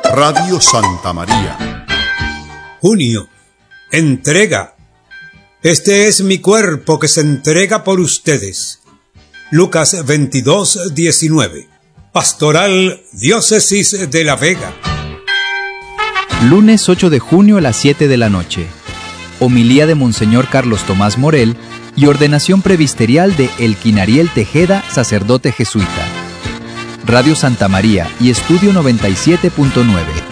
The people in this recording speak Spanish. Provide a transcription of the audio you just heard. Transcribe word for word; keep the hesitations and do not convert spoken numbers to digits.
Radio Santa María. Junio. Entrega. Este es mi cuerpo que se entrega por ustedes. Lucas veintidós, diecinueve. Pastoral Diócesis de La Vega. Lunes ocho de junio a las siete de la noche. Homilía de Monseñor Carlos Tomás Morel y ordenación presbiterial de Elkin Ariel Tejeda, sacerdote jesuita. Radio Santa María y Estudio noventa y siete punto nueve.